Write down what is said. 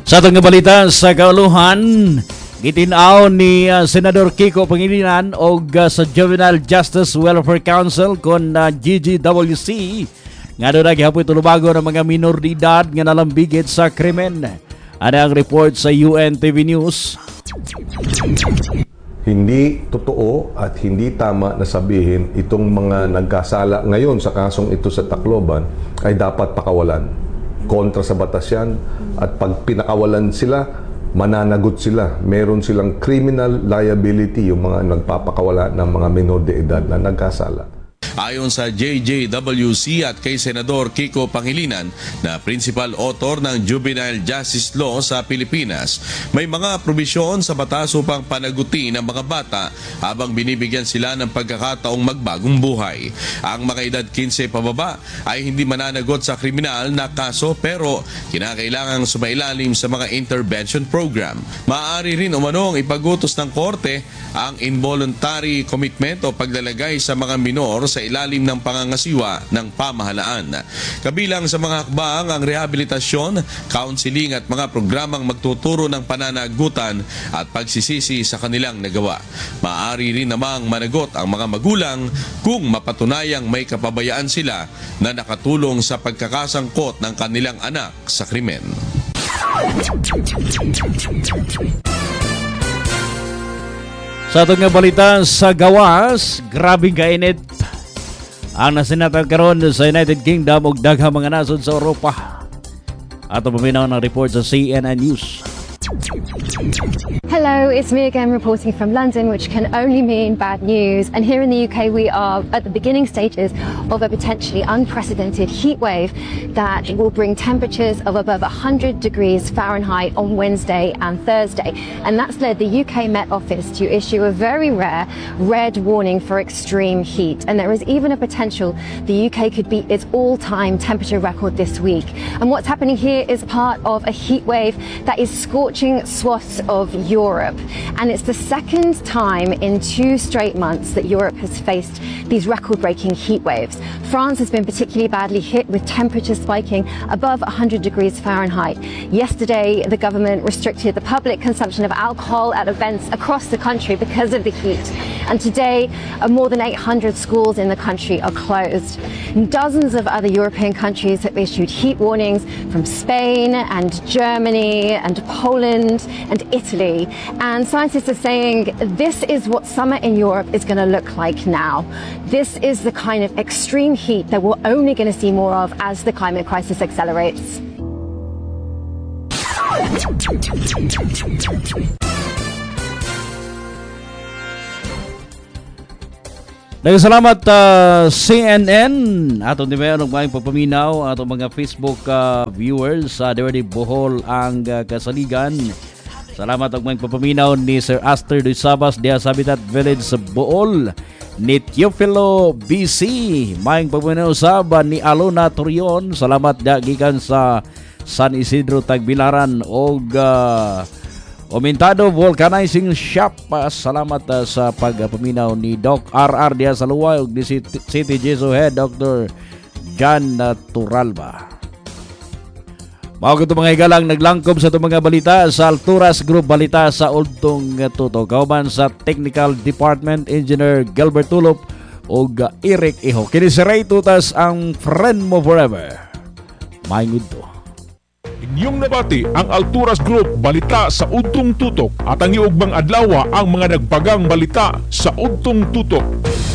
Sa itong balita sa kauluhan, gitinaw ni Senador Kiko Pangilinan o sa Juvenile Justice Welfare Council kon GGWC nga doon nagihapon tulubago ng mga minor de edad nga nalambigit sa krimen. Ano ang report sa UNTV News? Hindi totoo at hindi tama na sabihin itong mga nagkasala ngayon sa kasong ito sa Tacloban ay dapat pakawalan. Kontra sa batas yan, at pag pinakawalan sila, mananagot sila. Meron silang criminal liability yung mga nagpapakawala ng mga minor de edad na nagkasala. Ayon sa JJWC at kay Senador Kiko Pangilinan na principal author ng Juvenile Justice Law sa Pilipinas, may mga probisyon sa batas upang panagutin ang mga bata habang binibigyan sila ng pagkakataong magbagong buhay. Ang mga edad 15 pababa ay hindi mananagot sa kriminal na kaso pero kinakailangang sumailalim sa mga intervention program. Maaari rin umanong ipagutos ng korte ang involuntary commitment o paglalagay sa mga minor sa ilalim ng pangangasiwa ng pamahalaan. Kabilang sa mga hakbang ang rehabilitasyon, counseling at mga programang magtuturo ng pananagutan at pagsisisi sa kanilang nagawa. Maaari rin namang managot ang mga magulang kung mapatunayang may kapabayaan sila na nakatulong sa pagkakasangkot ng kanilang anak sa krimen. Sa itong nga balita sa gawas, grabing kainit ang nasinatan karon sa United Kingdom ug daghang mga nasod sa Europa. Ato paminaw ng report sa CNN News. Hello, it's me again reporting from London, which can only mean bad news. And here in the UK, we are at the beginning stages of a potentially unprecedented heat wave that will bring temperatures of above 100 degrees Fahrenheit on Wednesday and Thursday. And that's led the UK Met Office to issue a very rare red warning for extreme heat. And there is even a potential the UK could beat its all-time temperature record this week. And what's happening here is part of a heat wave that is scorching swaths of Europe, and it's the second time in 2 straight months that Europe has faced these record-breaking heat waves. France has been particularly badly hit with temperatures spiking above 100 degrees Fahrenheit. Yesterday, the government restricted the public consumption of alcohol at events across the country because of the heat. And today, more than 800 schools in the country are closed. Dozens of other European countries have issued heat warnings, from Spain and Germany and Poland and Italy. And scientists are saying this is what summer in Europe is going to look like now. This is the kind of extreme heat that we're only going to see more of as the climate crisis accelerates. Nagsalamat CNN ato di mayroong mga papaminaw ato mga Facebook viewers sa Dirty Bohol ang kasaligan. Salamat ang mga papaminaw ni Sir Aster de Sabas diya sa Habitat Village sa Bohol, ni Teofilo BC, may papaminaw saban ni Alona Torion. Salamat diya gikan sa San Isidro Tagbilaran og Omentado Vulcanizing Shop. Salamat sa pagpaminaw ni Doc RR diya sa Luway ug ni City Jesu Head Dr. John Turalba. Mao kito mga higalang naglangkob sa itong mga balita sa Alturas Group Balita sa Ultong Tuto. Kauban sa Technical Department Engineer Gilbert Tulop ug Eric Iho. Kini si Ray Tutas ang friend mo forever. Maingud to. Inyong nabati ang Alturas Group Balita sa Udtong Tutok at ang iugbang adlaw ang mga nagpagang balita sa Udtong Tutok.